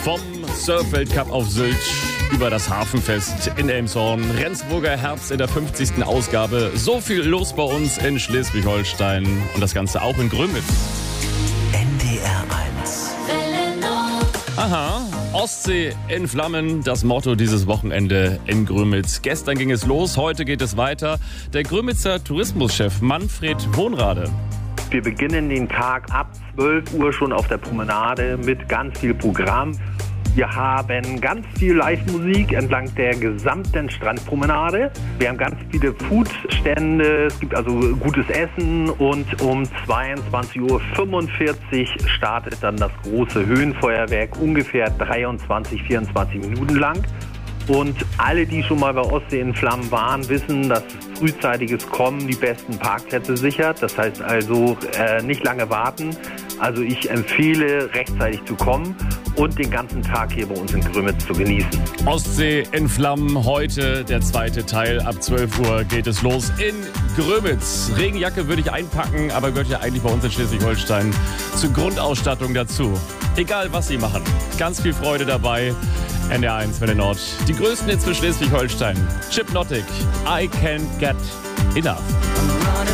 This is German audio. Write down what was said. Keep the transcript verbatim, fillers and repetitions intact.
Vom Surfweltcup auf Sylt über das Hafenfest in Elmshorn, Rendsburger Herbst in der fünfzigsten Ausgabe. So viel los bei uns in Schleswig-Holstein und das Ganze auch in Grömitz. N D R eins. Aha, Ostsee in Flammen, das Motto dieses Wochenende in Grömitz. Gestern ging es los, heute geht es weiter. Der Grömitzer Tourismuschef Manfred Wohnrade. Wir beginnen den Tag ab zwölf Uhr schon auf der Promenade mit ganz viel Programm. Wir haben ganz viel Live-Musik entlang der gesamten Strandpromenade. Wir haben ganz viele Foodstände, es gibt also gutes Essen und um zweiundzwanzig Uhr fünfundvierzig startet dann das große Höhenfeuerwerk, ungefähr dreiundzwanzig, vierundzwanzig Minuten lang. Und alle, die schon mal bei Ostsee in Flammen waren, wissen, dass frühzeitiges Kommen die besten Parkplätze sichert. Das heißt also äh, nicht lange warten. Also ich empfehle, rechtzeitig zu kommen und den ganzen Tag hier bei uns in Grömitz zu genießen. Ostsee in Flammen, heute der zweite Teil. Ab zwölf Uhr geht es los in Grömitz. Regenjacke würde ich einpacken, aber gehört ja eigentlich bei uns in Schleswig-Holstein zur Grundausstattung dazu. Egal, was Sie machen. Ganz viel Freude dabei. N D R eins Welle Nord. Die größten Hits für Schleswig-Holstein. Chipnotic, I Can't Get Enough.